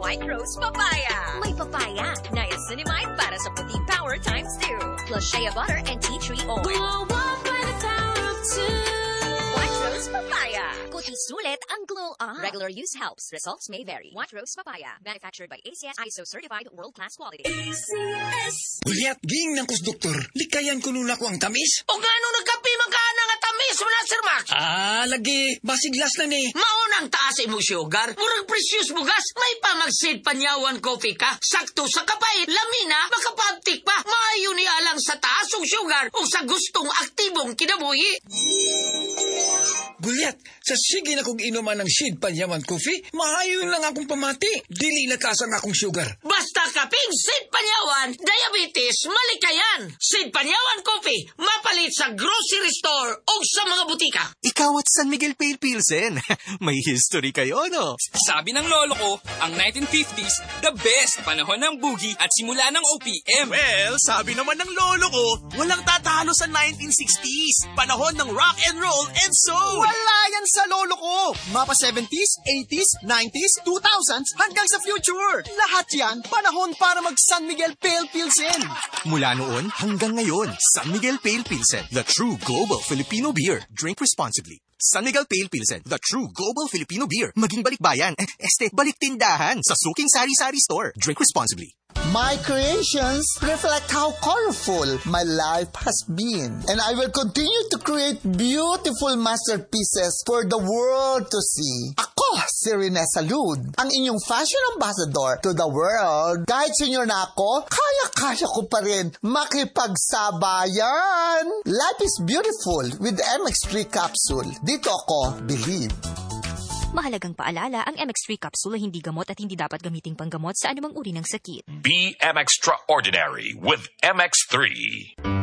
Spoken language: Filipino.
White Rose Papaya. May papaya, niacinamide para sa puting power times 2. Plus shea butter and tea tree oil. Glow up by the power of 2. White Rose Papaya. Kuti sulit ang glow up. Regular use helps. Results may vary. White Rose Papaya. Manufactured by ACS ISO certified world-class quality. ACS. Uliat, ging ng kus doktor. Likayan ko nun ako ang tamis. O nga nung nagkapi magkana nga tamis mo na, Sir Max. Lagi. Basiglas na ni. Maunang taas mo sugar. Murag precious bugas. May pamagsid panyawan coffee ka. Sakto sa kapait. Lamina, makapabtik pa. Maayo ni alang sa taas ng sugar o sa gustong aktibong kinabuhi. Gulyat, sa sige na kong inuman ng Sid Panyaman Coffee, maayon lang akong pamati. Dili natasan akong sugar. Basta kaping Sid Panyawan, diabetes, malikayan. Sid Panyawan Coffee, mapalit sa grocery store o sa mga butika. Ikaw at San Miguel Pale Pilsen. May history kayo, no? Sabi ng lolo ko, ang 1950s, the best panahon ng boogie at simula ng OPM. Well, sabi naman ng lolo ko, walang tatalo sa 1960s. Panahon ng rock and roll and soul. Wala yan sa lolo ko. Mapa 70s, 80s, 90s, 2000s, hanggang sa future. Lahat yan, panahon para mag San Miguel Pale Pilsen. Mula noon hanggang ngayon, San Miguel Pale Pilsen, the true global Filipino beer. Drink responsibly. San Miguel Pale Pilsen, the true global Filipino beer. Maging balikbayan, balik tindahan sa Suking Sari-Sari Store. Drink responsibly. My creations reflect how colorful my life has been. And I will continue to create beautiful masterpieces for the world to see. Ako, si Rene Salud, ang inyong fashion ambassador to the world. Kahit senior na ako, kaya-kaya ko pa rin makipagsabayan. Life is beautiful with MX3 capsule. Dito ako, believe. Mahalagang paalala, ang MX3 capsule ay hindi gamot at hindi dapat gamiting panggamot sa anumang uri ng sakit. Be MX-traordinary with MX3.